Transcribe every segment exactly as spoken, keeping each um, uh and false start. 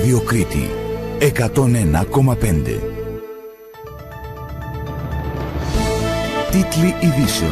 Ράδιο Κρήτη εκατόν ένα κόμμα πέντε. Τίτλοι ειδήσεων.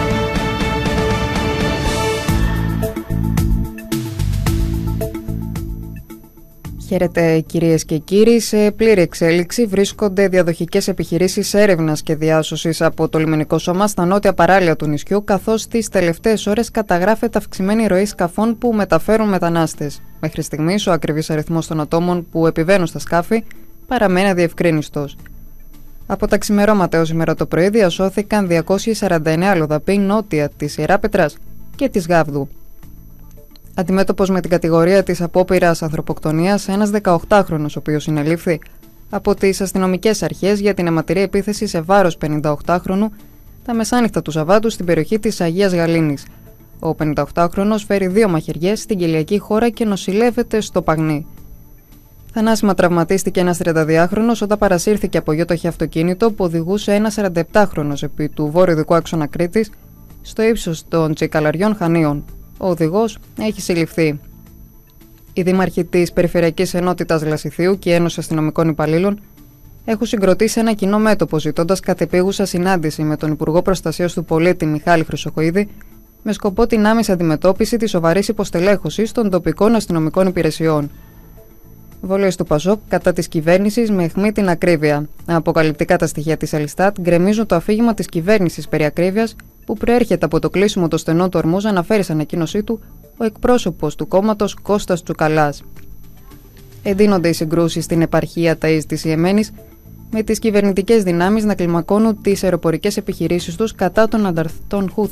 Χαίρετε κυρίες και κύριοι. Σε πλήρη εξέλιξη βρίσκονται διαδοχικές επιχειρήσεις έρευνας και διάσωσης από το λιμενικό σώμα στα νότια παράλια του νησιού, καθώς τις τελευταίες ώρες καταγράφεται αυξημένη ροή σκαφών που μεταφέρουν μετανάστες. Μέχρι στιγμής ο ακριβής αριθμός των ατόμων που επιβαίνουν στα σκάφη παραμένει αδιευκρίνιστος. Από τα ξημερώματα έως σήμερα το πρωί διασώθηκαν διακόσιοι σαράντα εννέα αλλοδαποί νότια της Ιεράπετρας και της Γάβδου. Αντιμέτωπος με την κατηγορία της απόπειρας ανθρωποκτονίας, ένας δεκαοκτάχρονος, ο οποίος συνελήφθη από τις αστυνομικές αρχές για την αιματηρή επίθεση σε βάρος πενηνταοκτάχρονου τα μεσάνυχτα του Σαββάτου στην περιοχή της Αγίας Γαλήνης. Ο πενηνταοκτάχρονος φέρει δύο μαχαιριές στην Κελιακή χώρα και νοσηλεύεται στο Παγνί. Θανάσιμα τραυματίστηκε ένας τριανταδυάχρονος όταν παρασύρθηκε από γιότοχη αυτοκίνητο που οδηγούσε ένας σαρανταεπτάχρονος επί του βόρειο-δυτικού άξονα Κρήτης στο ύψος των Τσικαλαριών Χανίων. Ο οδηγός έχει συλληφθεί. Οι δήμαρχοι της Περιφερειακής Ενότητας Λασιθίου και η Ένωση Αστυνομικών Υπαλλήλων έχουν συγκροτήσει ένα κοινό μέτωπο ζητώντας κατεπίγουσα συνάντηση με τον Υπουργό Προστασίας του Πολίτη Μιχάλη Χρυσοχοΐδη με σκοπό την άμεση αντιμετώπιση της σοβαρής υποστελέχωσης των τοπικών αστυνομικών υπηρεσιών. Βολές του Πασόκ κατά της κυβέρνησης με αιχμή την ακρίβεια. Αποκαλυπτικά τα στοιχεία της Ελιστάτ γκρεμίζουν το αφήγημα της κυβέρνησης περί ακρίβειας που προέρχεται από το κλείσιμο των στενών του Ορμούζ, αναφέρει σε ανακοίνωσή του ο εκπρόσωπος του κόμματος Κώστας Τσουκαλάς. Εντείνονται οι συγκρούσεις στην επαρχία Ταΐζ της Ιεμένης, με τις κυβερνητικές δυνάμεις να κλιμακώνουν τις αεροπορικές επιχειρήσεις τους κατά των ανταρκτών Χούθη.